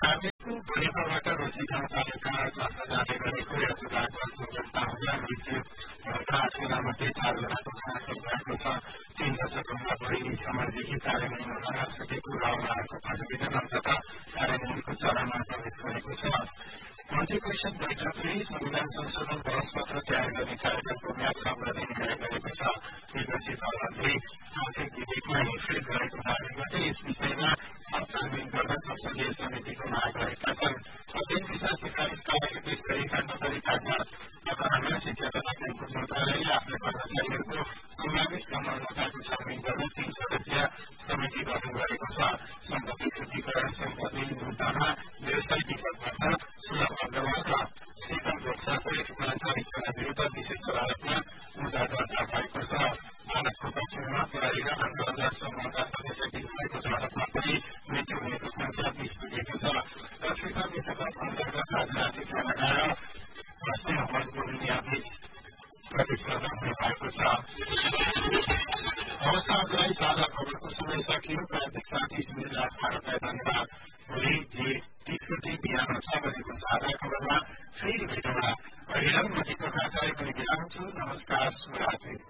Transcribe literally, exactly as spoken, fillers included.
हामीको परिवारबाट रोसी गाउँपालिका तर्फ जाँदै गरेको यातायात दुर्घटनामा मृत्यु भएका आठजनामध्ये चारजनाको शनाख्त भएको छ। तीन दशकभन्दा बढी समयदेखि कार्यान्वयन हुन नसकेको राउमाको प्रतिवेदन अन्ततः कार्यान्वयनको चरणमा प्रवेश गरेको छ। मन्त्री परिषद बैठकले संविधान संशोधन बहसपत्र तयार गर्ने कार्यक्रमको म्याद थप्न निर्णय गरेको छ। विपक्षी दलहरूले आर्थिक विधेयकमा हेरफेर गरेको दावी गर्दै यस विषयमा थप छानबिन गर्न संसदीय समितिको माग गरेका छन्। अध्ययन विषय सिफारिसका लागि पेश गरिएका नोटरी कागजात प्रकरणमा शिक्षा तथा खेलकुद मन्त्रालयले आफ्ना कर्मचारीहरूको सम्भावित संलग्नताको छानबिन गर्न तीन सदस्यीय समिति गठन गरेको छ। सम्पत्ति शुद्धिकरण सम्पत्ति मुद्दामा व्यवसाय विभागबाट सुलभ अग्रवाल र श्रीकान्त बोक्सा सहित उनाचालिसजना विरूद्ध विशेष अदालतमा मुद्दा दर्ता भएको छ। भारतको पश्चिममा पराली र अन्तर्राष्ट्रिय समूहका सदस्य बीच भएको झडपमा पनि मृत्यु हुनेको संख्या बीस पुगेको छ। अफ्रिका विश्वकप अन्तर्गत आज राति खेल लगाएर अस्ट्रेलिया हर्स बोलिभिया बीच प्रतिस्पर्धा हुने भएको छ। हवस् आजलाई साझा खबरको समय सकियो। प्रान्तिक साथी सुनिल राजमार्गलाई धन्यवाद। भोलि जे तीसको दिन बिहान छ बजेको साझा खबरमा फेरि भेटौँला। अहिले म दीपक आचार्य पनि बिदा हुन्छु। नमस्कार, शुभरात्रि।